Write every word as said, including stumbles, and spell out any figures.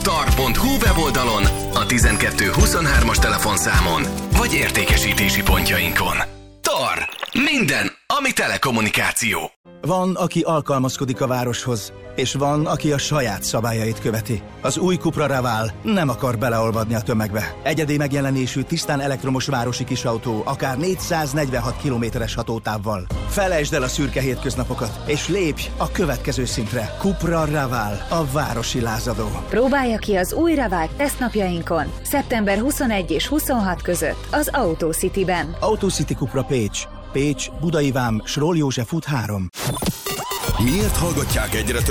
tar pont hu weboldalon, a tizenkettő huszonhármas telefonszámon, vagy értékesítési pontjainkon. TAR. Minden, ami telekommunikáció. Van, aki alkalmazkodik a városhoz, és van, aki a saját szabályait követi. Az új Cupra Raval nem akar beleolvadni a tömegbe. Egyedi megjelenésű, tisztán elektromos városi kisautó, akár négyszáznegyvenhat kilométeres hatótávval. Felejtsd el a szürke hétköznapokat, és lépj a következő szintre. Cupra Raval, a városi lázadó. Próbálja ki az új Raval tesztnapjainkon, szeptember huszonegy és huszonhat között az AutoCity-ben. AutoCity Cupra Pécs. Pécs, Budai Vám, Sról József út három. Miért hallgatják egyre több